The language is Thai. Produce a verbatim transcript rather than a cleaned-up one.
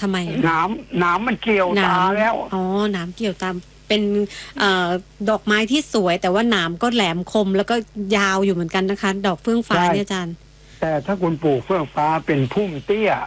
ทำไมหนามหนามมันเกี่ยวตาแล้วอ๋อหนามเกี่ยวตาเป็นเอ่อดอกไม้ที่สวยแต่ว่าหนามก็แหลมคมแล้วก็ยาวอยู่เหมือนกันนะคะดอกเฟื่องฟ้าเนี่ยอาจารย์แต่ถ้าคุณปลูกเฟื่องฟ้าเป็นพุ่มเตี้ย